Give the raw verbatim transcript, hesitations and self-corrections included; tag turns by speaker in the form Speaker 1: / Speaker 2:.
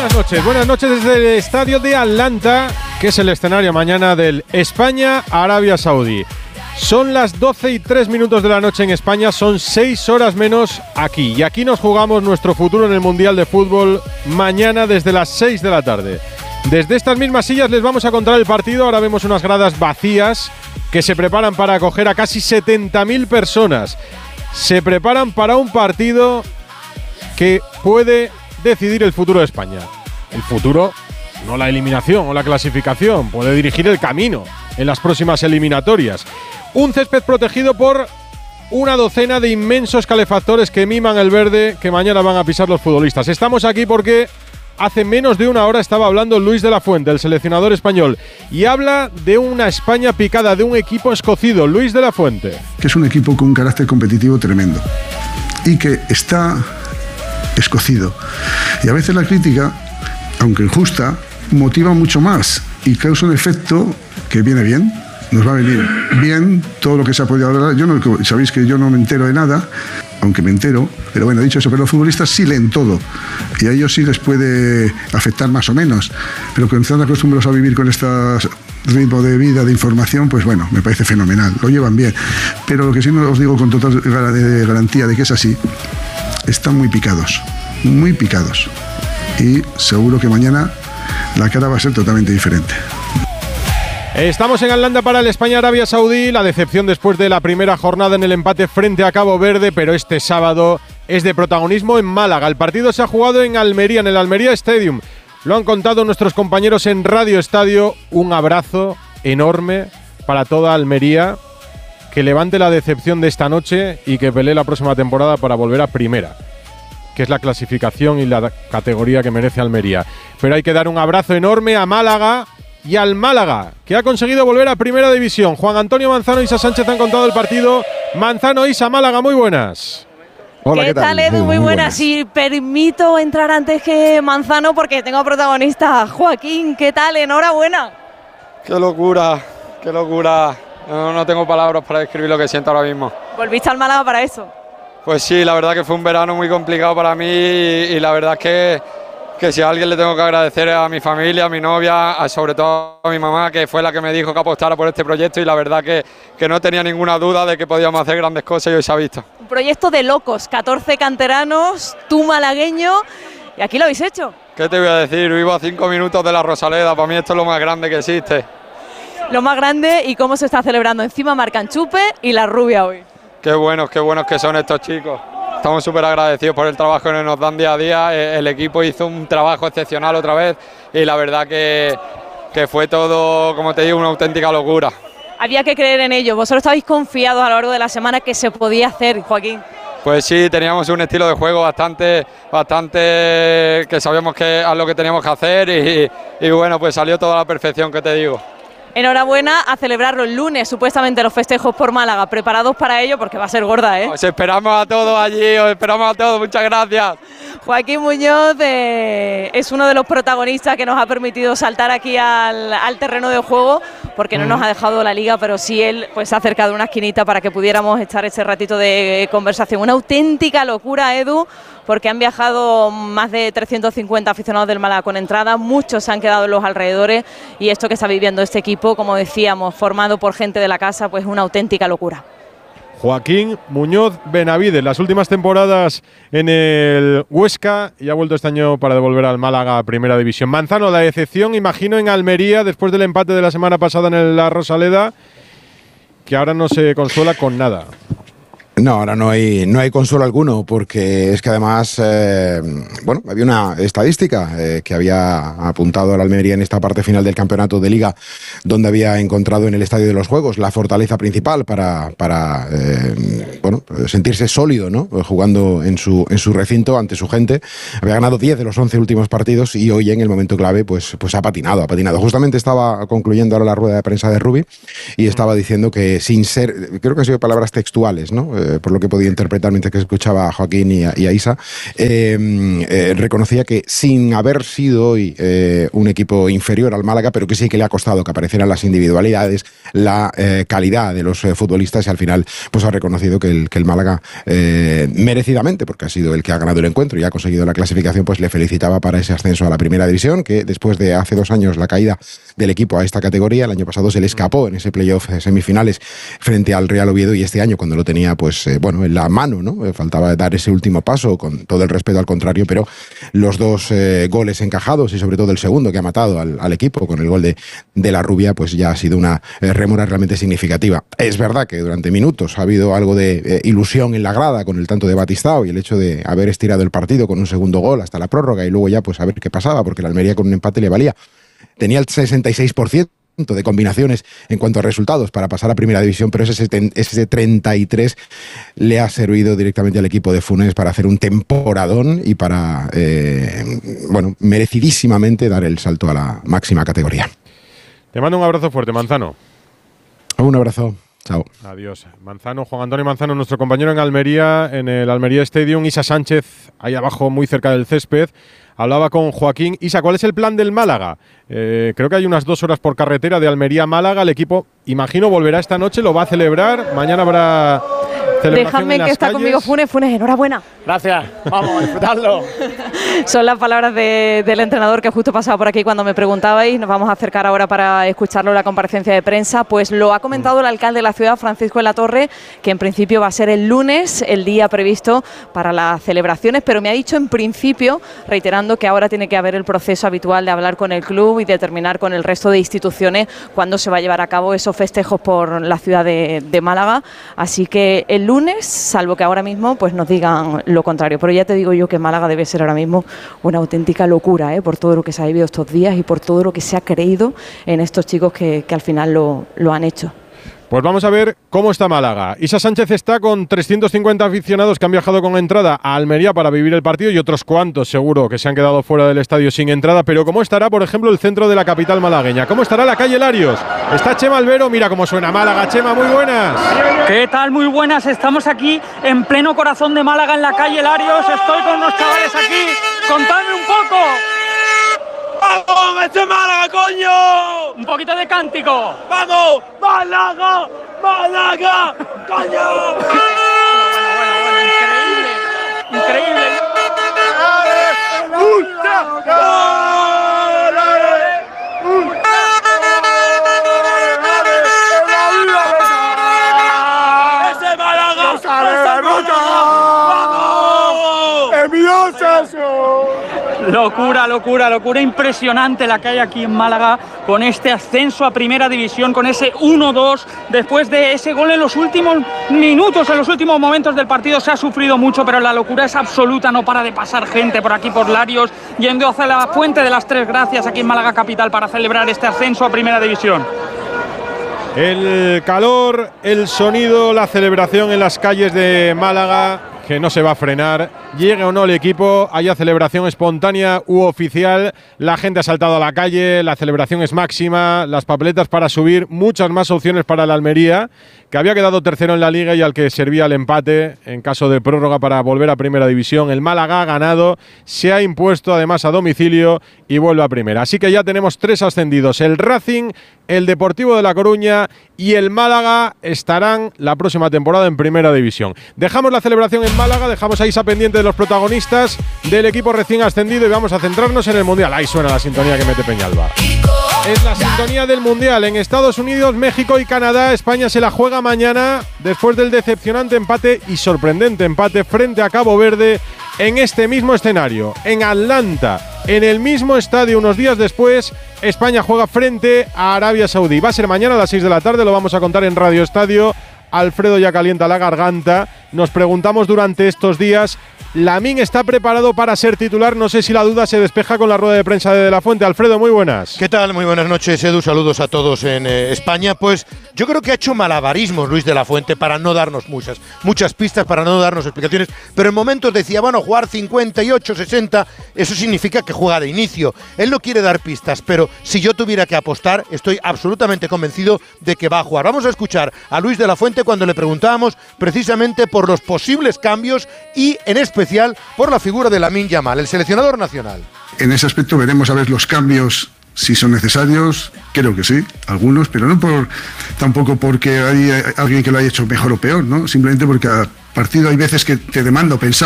Speaker 1: Buenas noches, buenas noches desde el estadio de Atlanta, que es el escenario mañana del España-Arabia Saudí. Son las doce y tres minutos de la noche en España, son seis horas menos aquí. Y aquí nos jugamos nuestro futuro en el Mundial de Fútbol mañana desde las seis de la tarde. Desde estas mismas sillas les vamos a contar el partido. Ahora vemos unas gradas vacías que se preparan para acoger a casi setenta mil personas. Se preparan para un partido que puede decidir el futuro de España. El futuro, no la eliminación o la clasificación, puede dirigir el camino en las próximas eliminatorias. Un césped protegido por una docena de inmensos calefactores que miman el verde que mañana van a pisar los futbolistas. Estamos aquí porque hace menos de una hora estaba hablando Luis de la Fuente, el seleccionador español, y habla de una España picada, de un equipo escocido. Luis de la Fuente.
Speaker 2: Que es un equipo con un carácter competitivo tremendo y que está escocido. Y a veces la crítica, aunque injusta, motiva mucho más y causa un efecto que viene bien. Nos va a venir bien todo lo que se ha podido hablar. Yo no, sabéis que yo no me entero de nada, aunque me entero, pero bueno, dicho eso, pero los futbolistas sí leen todo y a ellos sí les puede afectar más o menos, pero que están acostumbrados a vivir con este ritmo de vida, de información, pues bueno, me parece fenomenal, lo llevan bien, pero lo que sí no os digo con total garantía de que es así, están muy picados, muy picados, y seguro que mañana la cara va a ser totalmente diferente.
Speaker 1: Estamos en Atlanta para el España-Arabia Saudí, la decepción después de la primera jornada en el empate frente a Cabo Verde, pero este sábado es de protagonismo en Málaga. El partido se ha jugado en Almería, en el Almería Stadium. Lo han contado nuestros compañeros en Radio Estadio. Un abrazo enorme para toda Almería, que levante la decepción de esta noche y que pelee la próxima temporada para volver a primera, que es la clasificación y la categoría que merece Almería. Pero hay que dar un abrazo enorme a Málaga y al Málaga, que ha conseguido volver a Primera División. Juan Antonio Manzano y Isa Sánchez han contado el partido. Manzano, Isa, Málaga, muy buenas.
Speaker 3: Hola, ¿qué, ¿qué tal, Edu? Muy, muy, muy buenas. buenas. Y permito entrar antes que Manzano porque tengo a protagonista Joaquín. ¿Qué tal? Enhorabuena.
Speaker 4: Qué locura, qué locura. No, no tengo palabras para describir lo que siento ahora mismo.
Speaker 3: ¿Volviste al Málaga para eso?
Speaker 4: Pues sí, la verdad que fue un verano muy complicado para mí y, y la verdad es que que si a alguien le tengo que agradecer a mi familia, a mi novia, a, sobre todo a mi mamá, que fue la que me dijo que apostara por este proyecto, y la verdad que, que no tenía ninguna duda de que podíamos hacer grandes cosas y hoy se ha visto.
Speaker 3: Un proyecto de locos, catorce canteranos, tú malagueño, y aquí lo habéis hecho.
Speaker 4: ¿Qué te voy a decir? Vivo a cinco minutos de la Rosaleda, para mí esto es lo más grande que existe.
Speaker 3: Lo más grande, y cómo se está celebrando. Encima marcan Chupe y la rubia hoy.
Speaker 4: Qué buenos, qué buenos que son estos chicos. Estamos súper agradecidos por el trabajo que nos dan día a día. El equipo hizo un trabajo excepcional otra vez y la verdad que, que fue todo, como te digo, una auténtica locura.
Speaker 3: Había que creer en ello. Vosotros estabais confiados a lo largo de la semana que se podía hacer, Joaquín.
Speaker 4: Pues sí, teníamos un estilo de juego bastante, bastante que sabíamos que a lo que teníamos que hacer y, y bueno, pues salió toda a la perfección, que te digo.
Speaker 3: Enhorabuena, a celebrarlo el lunes, supuestamente los festejos por Málaga, preparados para ello porque va a ser gorda, ¿eh?
Speaker 4: Os esperamos a todos allí, os esperamos a todos, muchas gracias.
Speaker 3: Joaquín Muñoz eh, es uno de los protagonistas que nos ha permitido saltar aquí al, al terreno de juego, porque no nos ha dejado la liga, pero sí él pues se ha acercado a una esquinita para que pudiéramos echar ese ratito de conversación. Una auténtica locura, Edu, porque han viajado más de trescientos cincuenta aficionados del Málaga con entrada, muchos se han quedado en los alrededores y esto que está viviendo este equipo, como decíamos, formado por gente de la casa, pues una auténtica locura.
Speaker 1: Joaquín Muñoz Benavides, las últimas temporadas en el Huesca y ha vuelto este año para devolver al Málaga a Primera División. Manzano, la decepción, imagino, en Almería después del empate de la semana pasada en la Rosaleda, que ahora no se consuela con nada.
Speaker 5: No, ahora no hay, no hay consuelo alguno, porque es que además, eh, bueno, había una estadística eh, que había apuntado a la Almería en esta parte final del campeonato de Liga, donde había encontrado en el Estadio de los Juegos la fortaleza principal para, para eh, bueno, sentirse sólido, ¿no? Jugando en su, en su recinto ante su gente. Había ganado diez de los once últimos partidos y hoy en el momento clave pues, pues ha patinado, ha patinado. Justamente estaba concluyendo ahora la rueda de prensa de Rubi y estaba diciendo que sin ser, creo que han sido palabras textuales, ¿no? eh, por lo que podía interpretar mientras que escuchaba a Joaquín y a, y a Isa, eh, eh, reconocía que sin haber sido hoy eh, un equipo inferior al Málaga, pero que sí que le ha costado que aparecieran las individualidades, la eh, calidad de los eh, futbolistas, y al final pues ha reconocido que el, que el Málaga eh, merecidamente, porque ha sido el que ha ganado el encuentro y ha conseguido la clasificación, pues le felicitaba para ese ascenso a la primera división, que después de hace dos años la caída del equipo a esta categoría, el año pasado se le escapó en ese playoff semifinales frente al Real Oviedo, y este año cuando lo tenía pues eh, bueno en la mano, ¿no? Eh, faltaba dar ese último paso, con todo el respeto al contrario, pero los dos eh, goles encajados y sobre todo el segundo que ha matado al, al equipo con el gol de, de la Rubia, pues ya ha sido una eh, rémora realmente significativa. Es verdad que durante minutos ha habido algo de eh, ilusión en la grada con el tanto de Batistao y el hecho de haber estirado el partido con un segundo gol hasta la prórroga y luego ya pues a ver qué pasaba, porque la Almería con un empate le valía. Tenía el sesenta y seis por ciento de combinaciones en cuanto a resultados para pasar a primera división, pero ese, ese treinta y tres le ha servido directamente al equipo de Funes para hacer un temporadón y para, eh, bueno, merecidísimamente dar el salto a la máxima categoría.
Speaker 1: Te mando un abrazo fuerte, Manzano.
Speaker 5: Un abrazo. Chao.
Speaker 1: Adiós. Manzano, Juan Antonio Manzano, nuestro compañero en Almería, en el Almería Stadium. Isa Sánchez, ahí abajo, muy cerca del césped. Hablaba con Joaquín. Isa, ¿cuál es el plan del Málaga? Eh, creo que hay unas dos horas por carretera de Almería a Málaga. El equipo, imagino, volverá esta noche, lo va a celebrar. Mañana habrá celebración.
Speaker 3: Déjame
Speaker 1: en las
Speaker 3: que está
Speaker 1: calles.
Speaker 3: conmigo Funes. Funes, enhorabuena.
Speaker 6: Gracias, vamos a disfrutarlo.
Speaker 3: Son las palabras de, del entrenador que justo pasaba por aquí cuando me preguntabais. Nos vamos a acercar ahora para escucharlo en la comparecencia de prensa. Pues lo ha comentado el alcalde de la ciudad, Francisco de la Torre, que en principio va a ser el lunes, el día previsto para las celebraciones, pero me ha dicho en principio, reiterando que ahora tiene que haber el proceso habitual de hablar con el club y determinar con el resto de instituciones cuándo se va a llevar a cabo esos festejos por la ciudad de, de Málaga. Así que el lunes, salvo que ahora mismo pues nos digan lo contrario. Pero ya te digo yo que Málaga debe ser ahora mismo una auténtica locura, ¿eh? Por todo lo que se ha vivido estos días y por todo lo que se ha creído en estos chicos que, que al final lo, lo han hecho.
Speaker 1: Pues vamos a ver cómo está Málaga. Isa Sánchez está con trescientos cincuenta aficionados que han viajado con entrada a Almería para vivir el partido y otros cuantos seguro que se han quedado fuera del estadio sin entrada. Pero ¿cómo estará, por ejemplo, el centro de la capital malagueña? ¿Cómo estará la calle Larios? Está Chema Albero, mira cómo suena Málaga. Chema, muy buenas.
Speaker 7: ¿Qué tal? Muy buenas. Estamos aquí en pleno corazón de Málaga, en la calle Larios. Estoy con unos chavales aquí. Contadme un poco.
Speaker 8: ¡Vamos, este Málaga, coño!
Speaker 7: Un poquito de cántico.
Speaker 8: ¡Vamos! ¡Málaga! ¡Málaga! ¡Coño!
Speaker 7: Bueno, bueno, bueno, increíble. Increíble.
Speaker 8: ¡Ese Málaga! ¡Ese Málaga! ¡Vamos! ¡Envidiosos!
Speaker 7: Locura, locura, locura impresionante la que hay aquí en Málaga con este ascenso a primera división, con ese uno dos, después de ese gol en los últimos minutos, en los últimos momentos del partido. Se ha sufrido mucho, pero la locura es absoluta, no para de pasar gente por aquí por Larios, yendo hacia la Fuente de las Tres Gracias aquí en Málaga capital para celebrar este ascenso a primera división.
Speaker 1: El calor, el sonido, la celebración en las calles de Málaga, que no se va a frenar, llegue o no el equipo, haya celebración espontánea u oficial, la gente ha saltado a la calle, la celebración es máxima, las papeletas para subir, muchas más opciones para la Almería, que había quedado tercero en la Liga y al que servía el empate en caso de prórroga para volver a Primera División. El Málaga ha ganado, se ha impuesto además a domicilio y vuelve a Primera. Así que ya tenemos tres ascendidos, el Racing, el Deportivo de La Coruña y el Málaga estarán la próxima temporada en Primera División. Dejamos la celebración en Málaga, dejamos a Isa pendiente de los protagonistas del equipo recién ascendido y vamos a centrarnos en el Mundial. Ahí suena la sintonía que mete Peñalba. Es la sintonía del Mundial. En Estados Unidos, México y Canadá, España se la juega mañana después del decepcionante empate y sorprendente empate frente a Cabo Verde en este mismo escenario, en Atlanta, en el mismo estadio. Unos días después, España juega frente a Arabia Saudí. Va a ser mañana a las seis de la tarde, lo vamos a contar en Radio Estadio. Alfredo ya calienta la garganta. Nos preguntamos durante estos días Lamine está preparado para ser titular. No sé si la duda se despeja con la rueda de prensa de De La Fuente. Alfredo, muy buenas.
Speaker 9: ¿Qué tal? Muy buenas noches, Edu. Saludos a todos en eh, España. Pues yo creo que ha hecho malabarismos Luis De La Fuente para no darnos muchas, muchas pistas, para no darnos explicaciones. Pero en momentos decía, bueno, jugar cincuenta y ocho, sesenta, eso significa que juega de inicio. Él no quiere dar pistas, pero si yo tuviera que apostar, estoy absolutamente convencido de que va a jugar. Vamos a escuchar a Luis De La Fuente cuando le preguntábamos precisamente por los posibles cambios y en especial por la figura de Lamine Yamal, el seleccionador nacional.
Speaker 2: En ese aspecto veremos a ver los cambios, si son necesarios, creo que sí, algunos, pero no por tampoco porque hay alguien que lo haya hecho mejor o peor, ¿no? Simplemente porque a partido hay veces que te demanda o pensamos